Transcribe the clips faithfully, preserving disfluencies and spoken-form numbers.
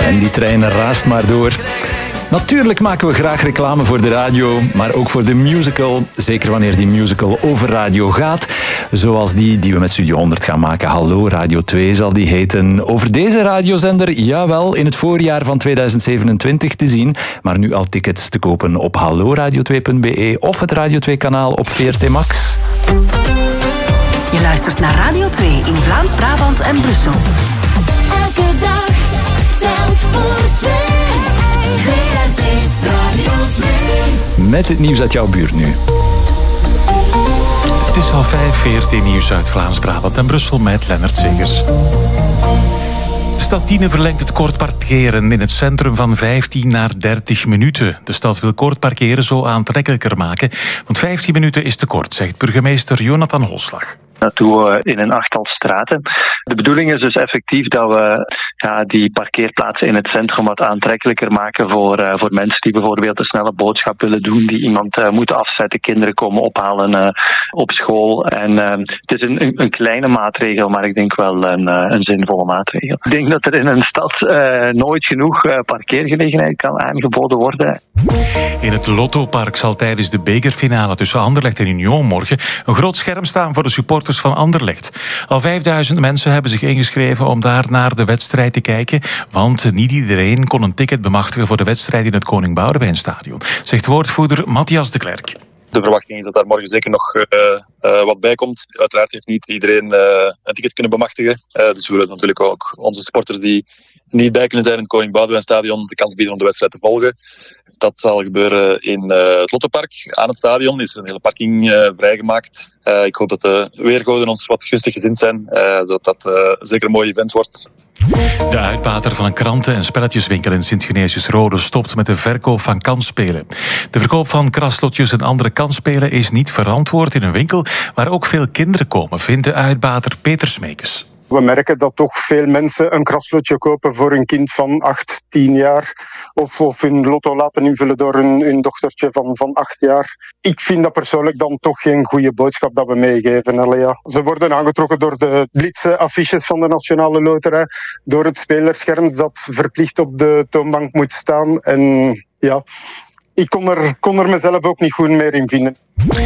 En die trein raast maar door. Natuurlijk maken we graag reclame voor de radio, maar ook voor de musical. Zeker wanneer die musical over radio gaat. Zoals die die we met Studio honderd gaan maken. Hallo Radio twee zal die heten. Over deze radiozender, jawel, in het voorjaar van tweeduizend zevenentwintig te zien. Maar nu al tickets te kopen op hallo radio twee punt b e of het Radio twee kanaal op V R T Max. Je luistert naar Radio twee in Vlaams-Brabant en Brussel. Elke dag telt voor twee. V R T Radio twee. Met het nieuws uit jouw buurt nu. Het is al vijf, V R T Nieuws uit Vlaams-Brabant en Brussel met Lennart Zegers. De stad Tiene verlengt het kort parkeren in het centrum van vijftien naar dertig minuten. De stad wil kort parkeren zo aantrekkelijker maken, want vijftien minuten is te kort, zegt burgemeester Jonathan Holslag. Dat doen we in een achttal straten. De bedoeling is dus effectief dat we ja, die parkeerplaatsen in het centrum wat aantrekkelijker maken voor, uh, voor mensen die bijvoorbeeld een snelle boodschap willen doen, die iemand uh, moeten afzetten, kinderen komen ophalen uh, op school. En uh, het is een, een, een kleine maatregel, maar ik denk wel een, uh, een zinvolle maatregel. Ik denk dat er in een stad uh, nooit genoeg uh, parkeergelegenheid kan aangeboden worden. In het Lottopark zal tijdens de bekerfinale tussen Anderlecht en Union morgen een groot scherm staan voor de supporters van Anderlecht. Al vijfduizend mensen hebben zich ingeschreven om daar naar de wedstrijd te kijken, want niet iedereen kon een ticket bemachtigen voor de wedstrijd in het Koning Boudewijnstadion, zegt woordvoerder Matthias de Klerk. De verwachting is dat daar morgen zeker nog uh, uh, wat bij komt. Uiteraard heeft niet iedereen uh, een ticket kunnen bemachtigen. Uh, dus we willen natuurlijk ook onze supporters die niet bij kunnen zijn in het Koning Boudewijnstadion de kans bieden om de wedstrijd te volgen. Dat zal gebeuren in uh, het Lottopark. Aan het stadion is er een hele parking uh, vrijgemaakt. Uh, ik hoop dat de weergoden ons wat gunstig gezind zijn, uh, zodat dat uh, zeker een mooi event wordt. De uitbater van een kranten- en spelletjeswinkel in Sint-Genesius-Rode stopt met de verkoop van kansspelen. De verkoop van kraslotjes en andere kansspelen is niet verantwoord in een winkel waar ook veel kinderen komen, vindt de uitbater Peter Smeekes. We merken dat toch veel mensen een kraslotje kopen voor een kind van acht, tien jaar. Of, of hun lotto laten invullen door hun, hun dochtertje van, van acht jaar. Ik vind dat persoonlijk dan toch geen goede boodschap dat we meegeven. Allee, ja. Ze worden aangetrokken door de blitse affiches van de Nationale Loterij. Door het spelerscherm dat verplicht op de toonbank moet staan. En ja, ik kon er, kon er mezelf ook niet goed meer in vinden.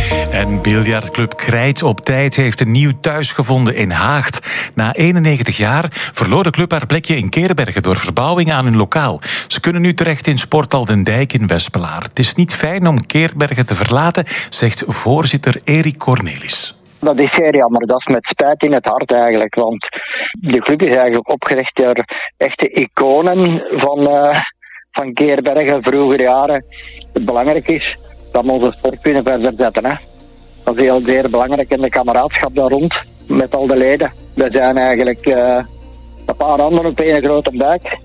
En biljartclub Krijt op tijd heeft een nieuw thuis gevonden in Haagt. Na eenennegentig jaar verloor de club haar plekje in Keerbergen door verbouwing aan hun lokaal. Ze kunnen nu terecht in Sporthal Den Dijk in Wespelaar. Het is niet fijn om Keerbergen te verlaten, zegt voorzitter Erik Cornelis. Dat is zeer jammer, dat is met spijt in het hart eigenlijk, want de club is eigenlijk opgericht door echte iconen van, uh, van Keerbergen, vroeger jaren. Het belangrijk is dat we onze sport kunnen verder zetten. Hè. Dat is heel zeer belangrijk en de kameraadschap daar rond met al de leden. We zijn eigenlijk uh, een paar handen op één grote buik.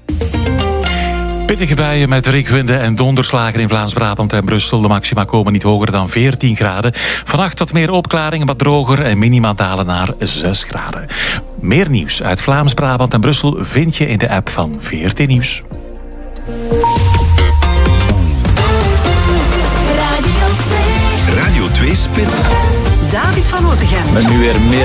Pittige buien met regenwinden en donderslagen in Vlaams-Brabant en Brussel. De maxima komen niet hoger dan veertien graden. Vannacht wat meer opklaring, wat droger en minima dalen naar zes graden. Meer nieuws uit Vlaams-Brabant en Brussel vind je in de app van V R T Nieuws. Radio twee. Radio twee Spits. David van Otegem. Met nu weer meer